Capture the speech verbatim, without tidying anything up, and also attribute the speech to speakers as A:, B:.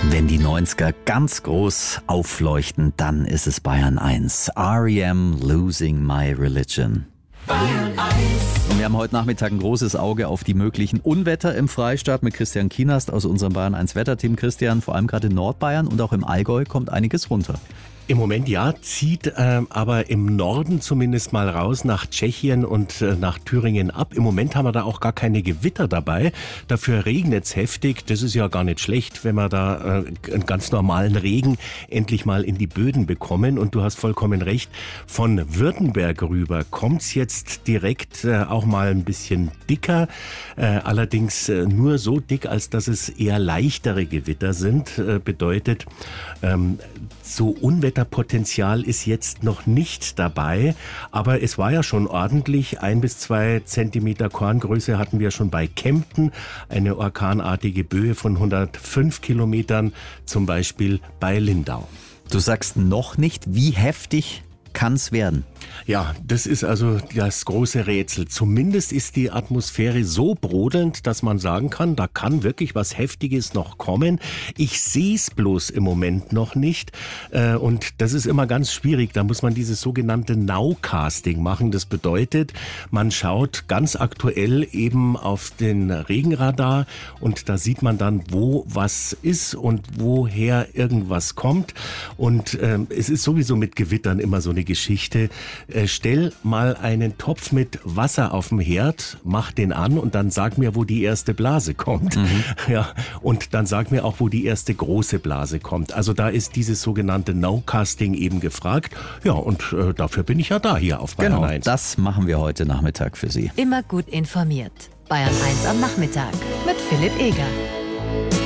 A: Wenn die neunziger ganz groß aufleuchten, dann ist es Bayern eins. R E M, Losing My Religion.
B: Bayern eins.
A: Und wir haben heute Nachmittag ein großes Auge auf die möglichen Unwetter im Freistaat mit Christian Kienast aus unserem Bayern eins Wetterteam. Christian, vor allem gerade in Nordbayern und auch im Allgäu kommt einiges runter.
C: Im Moment ja, zieht äh, aber im Norden zumindest mal raus nach Tschechien und äh, nach Thüringen ab. Im Moment haben wir da auch gar keine Gewitter dabei. Dafür regnet es heftig. Das ist ja gar nicht schlecht, wenn wir da äh, einen ganz normalen Regen endlich mal in die Böden bekommen. Und du hast vollkommen recht, von Württemberg rüber kommt's jetzt direkt äh, auch mal ein bisschen dicker. Äh, allerdings äh, nur so dick, als dass es eher leichtere Gewitter sind. Äh, bedeutet, ähm, so Unwetterpotenzial ist jetzt noch nicht dabei, aber es war ja schon ordentlich. Ein bis zwei Zentimeter Korngröße hatten wir schon bei Kempten, eine orkanartige Böe von hundertfünf Kilometern, zum Beispiel bei Lindau.
A: Du sagst noch nicht, wie heftig kann es werden?
C: Ja, das ist also das große Rätsel. Zumindest ist die Atmosphäre so brodelnd, dass man sagen kann, da kann wirklich was Heftiges noch kommen. Ich sehe es bloß im Moment noch nicht. Und das ist immer ganz schwierig. Da muss man dieses sogenannte Nowcasting machen. Das bedeutet, man schaut ganz aktuell eben auf den Regenradar und da sieht man dann, wo was ist und woher irgendwas kommt. Und äh, es ist sowieso mit Gewittern immer so eine Geschichte. Äh, stell mal einen Topf mit Wasser auf den Herd, mach den an und dann sag mir, wo die erste Blase kommt. Mhm. Ja, und dann sag mir auch, wo die erste große Blase kommt. Also da ist dieses sogenannte Nowcasting eben gefragt. Ja, und äh, dafür bin ich ja da hier auf Bayern
A: genau,
C: eins.
A: Das machen wir heute Nachmittag für Sie.
B: Immer gut informiert. Bayern eins am Nachmittag mit Philipp Eger.